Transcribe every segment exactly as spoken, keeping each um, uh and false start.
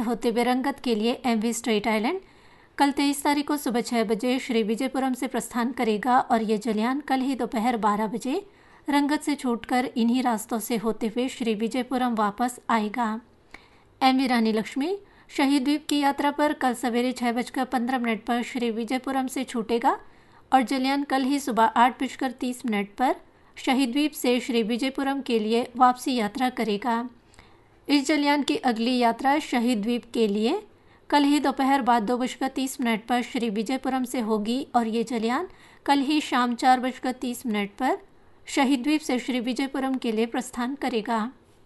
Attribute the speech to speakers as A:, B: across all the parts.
A: होते हुए रंगत के लिए एमवी स्ट्रेट आइलैंड कल तेईस तारीख को सुबह छः बजे श्री विजयपुरम से प्रस्थान करेगा और ये जलयान कल ही दोपहर बारह बजे रंगत से छूटकर इन्हीं रास्तों से होते हुए श्री विजयपुरम वापस आएगा। एमवी रानी लक्ष्मी शहीद द्वीप की यात्रा पर कल सवेरे छः बजकर पंद्रह मिनट पर श्री विजयपुरम से छूटेगा और जलयान कल ही सुबह आठ बजकर तीस मिनट पर शहीद द्वीप से श्री विजयपुरम के लिए वापसी यात्रा करेगा। इस जलयान की अगली यात्रा शहीद द्वीप के लिए कल ही दोपहर बाद दो बजकर तीस मिनट पर श्री विजयपुरम से होगी और ये जलयान कल ही शाम चार बजकर तीस मिनट पर शहीद द्वीप से श्री विजयपुरम के लिए प्रस्थान करेगा।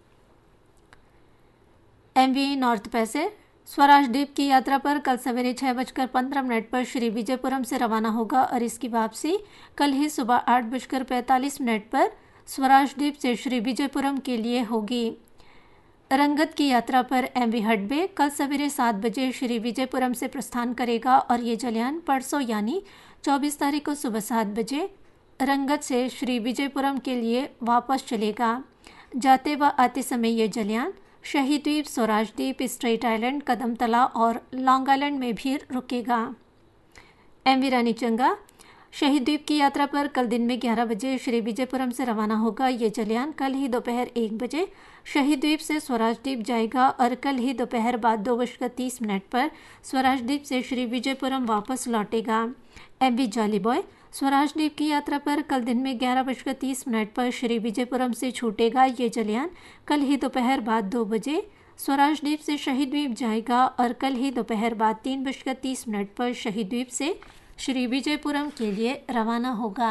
A: एमवी नॉर्थ पैसेज स्वराज द्वीप की यात्रा पर कल सवेरे छः बजकर पंद्रह मिनट पर श्री विजयपुरम से रवाना होगा और इसकी वापसी कल ही सुबह आठ बजकर पैंतालीस मिनट पर स्वराज द्वीप से श्री विजयपुरम के लिए होगी। रंगत की यात्रा पर एमवी हडबे कल सवेरे सात बजे श्री विजयपुरम से प्रस्थान करेगा और ये जलयान परसों यानी चौबीस तारीख को सुबह सात बजे रंगत से श्री विजयपुरम के लिए वापस चलेगा। जाते व आते समय ये जलयान शहीद द्वीप, स्वराज द्वीप, स्ट्रेट आइलैंड, कदमतला और लॉन्ग आइलैंड में भी रुकेगा। एमवी रानी चंगा शहीद द्वीप की यात्रा पर कल दिन में ग्यारह बजे श्री विजयपुरम से रवाना होगा। ये जलयान कल ही दोपहर एक बजे शहीद द्वीप से स्वराज द्वीप जाएगा और कल ही दोपहर बाद दो बजकर तीस मिनट पर स्वराज द्वीप से श्री विजयपुरम वापस लौटेगा। एमवी जॉली बॉय स्वराज द्वीप की यात्रा पर कल दिन में ग्यारह बजकर तीस मिनट पर श्री विजयपुरम से छूटेगा। ये जलयान कल ही दोपहर बाद दो बजे स्वराज द्वीप से शहीद द्वीप जाएगा और कल ही दोपहर बाद तीन बजकर तीस मिनट पर शहीद द्वीप से श्री विजयपुरम के लिए रवाना होगा।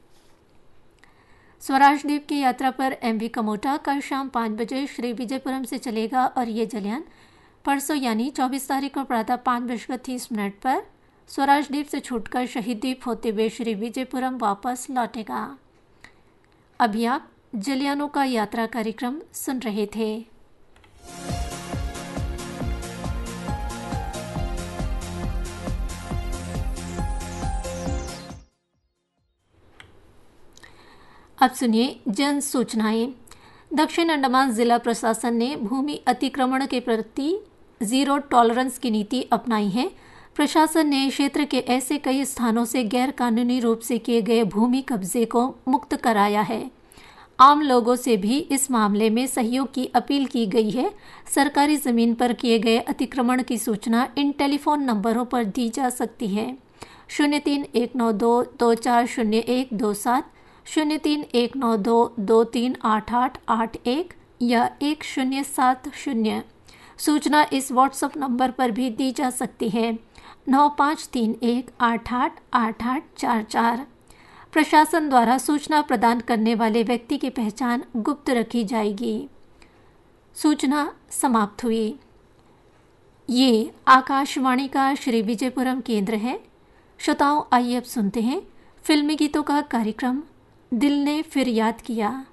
A: स्वराज द्वीप की यात्रा पर एमवी कमोटा कल शाम पाँच बजे श्री विजयपुरम से चलेगा और ये जलयान परसों यानी चौबीस तारीख को प्रातः पाँच बजकर तीस मिनट पर स्वराज द्वीप से छूटकर शहीद द्वीप होते हुए श्री विजयपुरम वापस लौटेगा। अभी आप जलयानों का यात्रा कार्यक्रम सुन रहे थे। अब सुनिए जन सूचनाएं। दक्षिण अंडमान जिला प्रशासन ने भूमि अतिक्रमण के प्रति जीरो टॉलरेंस की नीति अपनाई है। प्रशासन ने क्षेत्र के ऐसे कई स्थानों से गैर कानूनी रूप से किए गए भूमि कब्जे को मुक्त कराया है। आम लोगों से भी इस मामले में सहयोग की अपील की गई है। सरकारी जमीन पर किए गए अतिक्रमण की सूचना इन टेलीफोन नंबरों पर दी जा सकती है। शून्य तीन एक नौ दो दो चार शून्य एक दो सात, शून्य तीन एक नौ दो दो तीन आठ आठ आठ एक या एक शून्य सात शून्य। सूचना इस व्हाट्सएप नंबर पर भी दी जा सकती है नौ पाँच तीन एक आठ आठ आठ आठ चार चार। प्रशासन द्वारा सूचना प्रदान करने वाले व्यक्ति की पहचान गुप्त रखी जाएगी। सूचना समाप्त हुई। ये आकाशवाणी का श्री विजयपुरम केंद्र है। श्रोताओं, आइए अब सुनते हैं फिल्मी गीतों का कार्यक्रम दिल ने फिर याद किया।